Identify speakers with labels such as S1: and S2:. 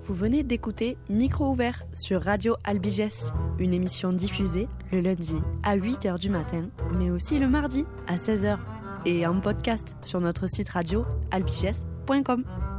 S1: Vous venez d'écouter Micro ouvert sur Radio Albigès, une émission diffusée le lundi à 8h du matin, mais aussi le mardi à 16h et en podcast sur notre site radio albigès.com.